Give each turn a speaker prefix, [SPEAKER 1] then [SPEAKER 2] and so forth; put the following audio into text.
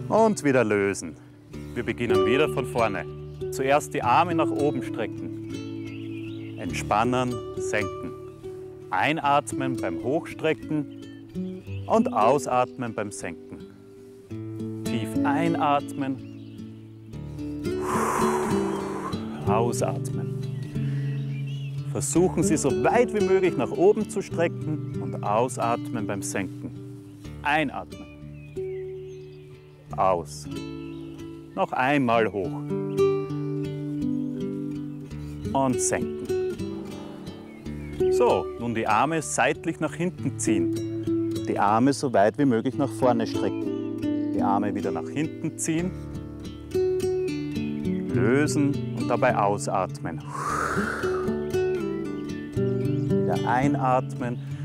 [SPEAKER 1] Und wieder lösen. Wir beginnen wieder von vorne. Zuerst die Arme nach oben strecken. Entspannen, senken. Einatmen beim Hochstrecken und ausatmen beim Senken. Tief einatmen, ausatmen. Versuchen Sie so weit wie möglich nach oben zu strecken und ausatmen beim Senken. Einatmen. Aus. Noch einmal hoch. Und senken. So, nun die Arme seitlich nach hinten ziehen. Die Arme so weit wie möglich nach vorne strecken. Die Arme wieder nach hinten ziehen. Lösen und dabei ausatmen. Wieder einatmen.